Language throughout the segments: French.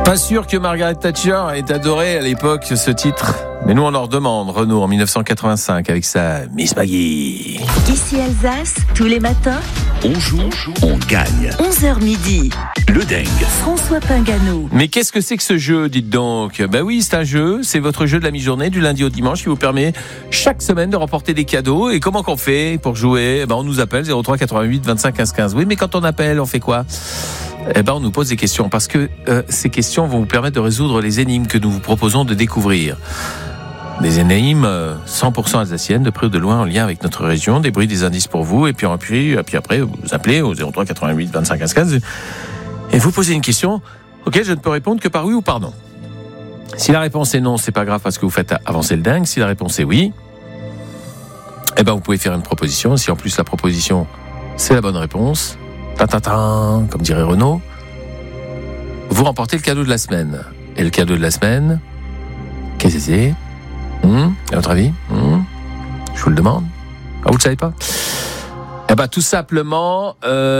Pas sûr que Margaret Thatcher ait adoré à l'époque ce titre. Mais nous, on en redemande. Renaud, en 1985, avec sa Miss Maggie. Ici Alsace, tous les matins, On joue, on gagne. 11h midi. Le dingue. François Pingano. Mais qu'est-ce que c'est que ce jeu, dites donc ? Ben oui, c'est un jeu. C'est votre jeu de la mi-journée, du lundi au dimanche, qui vous permet chaque semaine de remporter des cadeaux. Et comment qu'on fait pour jouer ? On nous appelle 03 88 25 15 15. Oui, mais quand on appelle, on fait quoi ? On nous pose des questions. Parce que ces questions vont vous permettre de résoudre les énigmes que nous vous proposons de découvrir. Des énigmes 100% alsaciennes, de près ou de loin, en lien avec notre région, des bruits, des indices pour vous, et puis après, vous appelez au 03 88 25 15 15, et vous posez une question auquel je ne peux répondre que par oui ou par non. Si la réponse est non, c'est pas grave parce que vous faites avancer le dingue. Si la réponse est oui, vous pouvez faire une proposition. Si en plus la proposition, c'est la bonne réponse, comme dirait Renaud, vous remportez le cadeau de la semaine. Et le cadeau de la semaine, qu'est-ce que c'est ? À votre avis, je vous le demande. Ah, vous le savez pas ? Tout simplement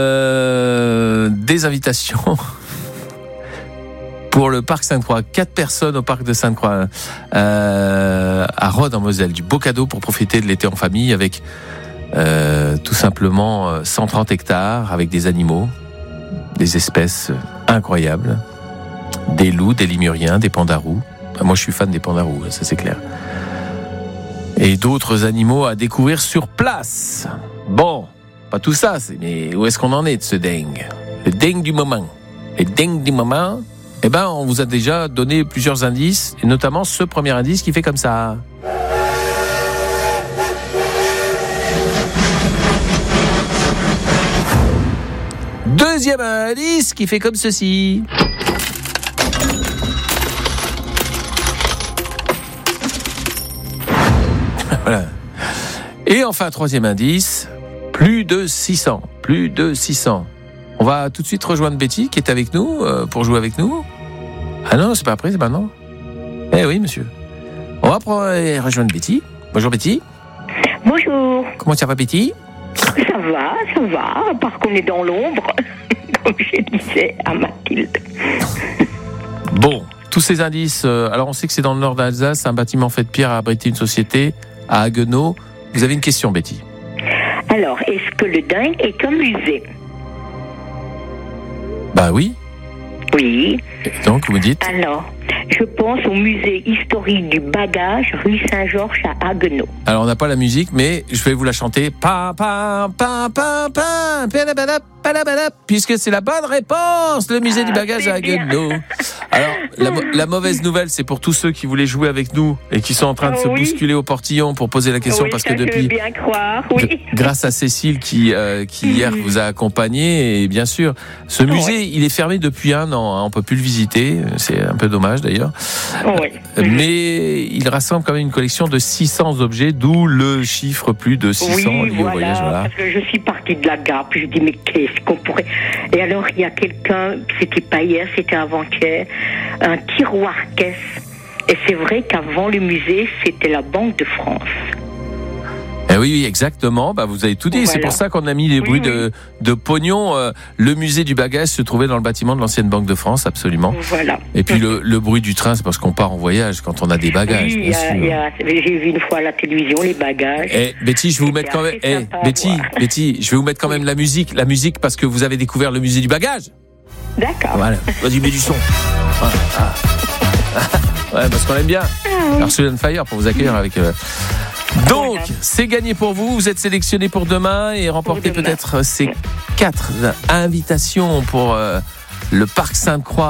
des invitations pour le parc Sainte-Croix. 4 personnes au parc de Sainte-Croix à Rhodes en Moselle. Du beau cadeau pour profiter de l'été en famille avec tout simplement 130 hectares avec des animaux, des espèces incroyables, des loups, des lémuriens, des pandarous. Moi, je suis fan des pandarous, ça c'est clair. Et d'autres animaux à découvrir sur place. Bon, pas tout ça, mais où est-ce qu'on en est de ce dingue ? Le dingue du moment. Le dingue du moment, on vous a déjà donné plusieurs indices, et notamment ce premier indice qui fait comme ça. Deuxième indice qui fait comme ceci. Voilà. Et enfin, troisième indice, plus de 600. On va tout de suite rejoindre Betty qui est avec nous pour jouer avec nous. Ah non, c'est pas après, c'est maintenant. Eh oui, monsieur. On va rejoindre Betty. Bonjour Betty. Bonjour. Comment ça va Betty ? Ça va, à part qu'on est dans l'ombre, comme je disais à Mathilde. Bon, tous ces indices, alors on sait que c'est dans le nord d'Alsace, un bâtiment fait de pierre a abrité une société à Haguenau. Vous avez une question, Betty ? Alors, est-ce que le dingue est un musée ? Oui. Oui. Et donc, vous me dites ? Alors, je pense au musée historique du bagage, rue Saint-Georges à Haguenau. Alors, on n'a pas la musique, mais je vais vous la chanter. Puisque c'est la bonne réponse, le musée du bagage à Haguenau. Alors, la mauvaise nouvelle, c'est pour tous ceux qui voulaient jouer avec nous et qui sont en train de se bousculer au portillon pour poser la question, parce que depuis, je veux bien croire, oui. Grâce à Cécile qui hier vous a accompagné, et bien sûr, ce musée, il est fermé depuis 1 an. On peut plus le visiter. C'est un peu dommage d'ailleurs. Oui. Mais il rassemble quand même une collection de 600 objets, d'où le chiffre plus de 600 liés au voyage. Voilà. Parce que je suis partie de la gare, puis je dis mais qu'est-ce qu'on pourrait... Et alors il y a quelqu'un, c'était pas hier, c'était avant-hier, un tiroir-caisse. Et c'est vrai qu'avant le musée, c'était la Banque de France. Oui, exactement. Vous avez tout dit. Voilà. C'est pour ça qu'on a mis les bruits de pognon. Le musée du bagage se trouvait dans le bâtiment de l'ancienne Banque de France, absolument. Voilà. Et puis le bruit du train, c'est parce qu'on part en voyage quand on a des bagages. Oui, j'ai vu une fois à la télévision les bagages. Betty, je vais vous mettre quand même. Betty, je vais vous mettre quand même la musique parce que vous avez découvert le musée du bagage. D'accord. Voilà. Vas-y, mets du son. Ouais, parce qu'on aime bien. Arsène Fire pour vous accueillir avec. Donc, c'est gagné pour vous. Vous êtes sélectionné pour demain et remportez peut-être ces 4 invitations pour le parc Sainte-Croix.